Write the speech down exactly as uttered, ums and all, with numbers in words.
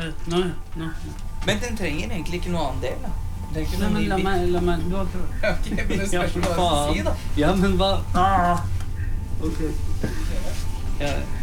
ja. Nå, nå. Men den trenger egentlig ikke noe annen del, da. Det er ikke Nei, noe men ny la bit. meg, la meg, du har ikke... Ok, men det spørs Ja, hva du faen. si, da. Ja, men hva? Ah. Ok. Ja,